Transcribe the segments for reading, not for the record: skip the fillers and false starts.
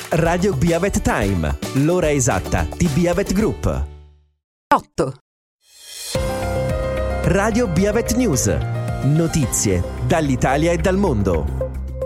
Radio Biavet Time, l'ora esatta di Biavet Group. 8. Radio Biavet News, notizie dall'Italia e dal mondo.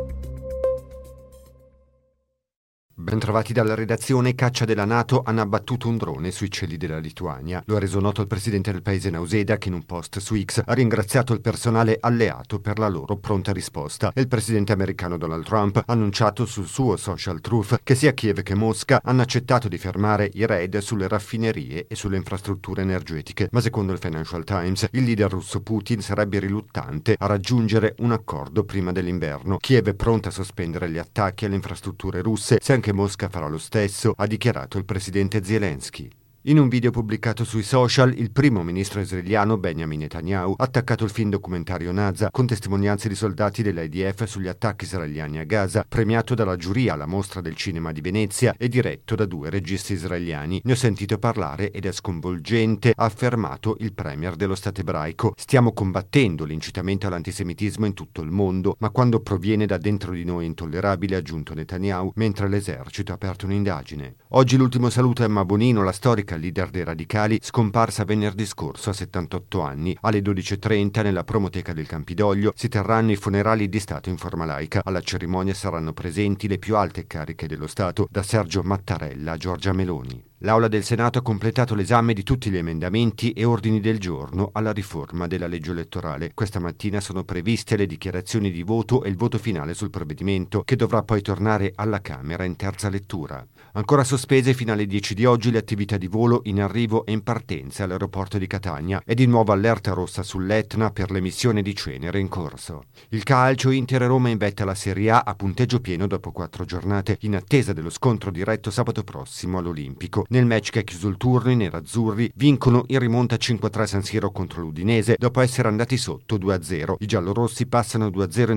Bentrovati dalla redazione. Caccia della NATO, hanno abbattuto un drone sui cieli della Lituania. Lo ha reso noto il presidente del paese Nausėda, che in un post su X ha ringraziato il personale alleato per la loro pronta risposta. E il presidente americano Donald Trump ha annunciato sul suo social Truth che sia Kiev che Mosca hanno accettato di fermare i raid sulle raffinerie e sulle infrastrutture energetiche. Ma secondo il Financial Times, il leader russo Putin sarebbe riluttante a raggiungere un accordo prima dell'inverno. Kiev è pronta a sospendere gli attacchi alle infrastrutture russe, se anche Mosca farà lo stesso, ha dichiarato il presidente Zelensky. In un video pubblicato sui social, il primo ministro israeliano Benjamin Netanyahu ha attaccato il film documentario Naza, con testimonianze di soldati dell'IDF sugli attacchi israeliani a Gaza, premiato dalla giuria alla Mostra del Cinema di Venezia e diretto da 2 registi israeliani. Ne ho sentito parlare ed è sconvolgente, ha affermato il premier dello Stato ebraico. Stiamo combattendo l'incitamento all'antisemitismo in tutto il mondo, ma quando proviene da dentro di noi è intollerabile, ha aggiunto Netanyahu, mentre l'esercito ha aperto un'indagine. Oggi l'ultimo saluto a Emma Bonino, la storica leader dei radicali, scomparsa venerdì scorso a 78 anni. Alle 12:30 nella promoteca del Campidoglio si terranno i funerali di Stato in forma laica. Alla cerimonia saranno presenti le più alte cariche dello Stato, da Sergio Mattarella a Giorgia Meloni. L'Aula del Senato ha completato l'esame di tutti gli emendamenti e ordini del giorno alla riforma della legge elettorale. Questa mattina sono previste le dichiarazioni di voto e il voto finale sul provvedimento, che dovrà poi tornare alla Camera in terza lettura. Ancora sospese fino alle 10 di oggi le attività di volo in arrivo e in partenza all'aeroporto di Catania e di nuovo allerta rossa sull'Etna per l'emissione di cenere in corso. Il calcio, Inter e Roma in vetta alla Serie A punteggio pieno dopo 4 giornate, in attesa dello scontro diretto sabato prossimo all'Olimpico. Nel match che ha chiuso il turno, i nerazzurri vincono in rimonta 5-3 a San Siro contro l'Udinese dopo essere andati sotto 2-0. I giallorossi passano 2-0 in